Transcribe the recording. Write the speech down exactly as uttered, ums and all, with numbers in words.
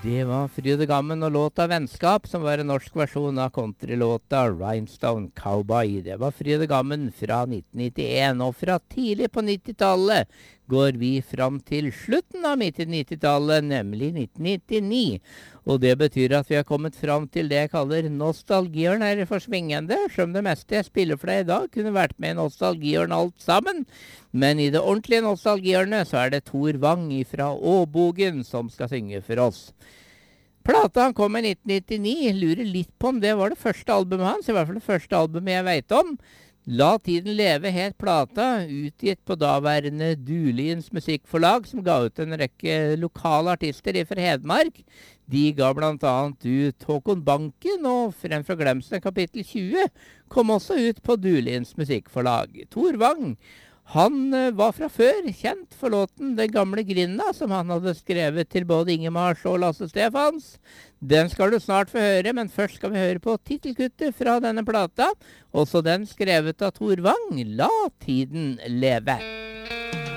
Det var Fryd og Gammen og låta Vennskap, som var en norsk versjon av countrylåta Rhinestone Cowboy. Det var Fryd og Gammen fra nitten nittien, og fra tidlig på nittitallet går vi fram til slutten av nittitallet, nemlig nitten nittini. Og det betyr at vi har kommet fram til det jeg kaller nostalgieren her for svingende, som det meste jeg spiller for deg i dag kunne vært med i nostalgieren alt sammen. Men i det ordentlige nostalgierne så er det Tor Wang fra Åbogen som skal synge for oss. Plata han kom i nitten nittini, jeg lurer litt på om det var det første albumet hans, i hvert fall det første albumet jeg vet om. La tiden leve het plata, utgitt på daværende Duliens musikkforlag, som ga ut en rekke lokale artister fra Hedmark. De ga blant annet ut Håkon Banken, og Frem fra glemselen kapittel tjue kom også ut på Duliens musikkforlag. Tor Wang, han var fra før kjent for låten Den gamle Grinda, som han hadde skrevet til både Ingemars og Lasse Stefans. Den skal du snart få høre, men først skal vi høre på titelkuttet fra denne plata. Også den skrevet av Tor Wang, La tiden leve.